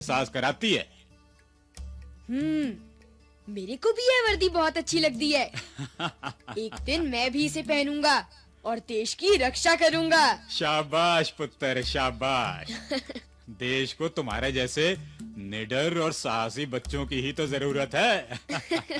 एहसास कराती है। मेरे को भी यह वर्दी बहुत अच्छी लगती है। एक दिन मैं भी इसे पहनूंगा और देश की रक्षा करूंगा। शाबाश पुत्र, शाबाश। देश को तुम्हारे जैसे निडर और साहसी बच्चों की ही तो जरूरत है।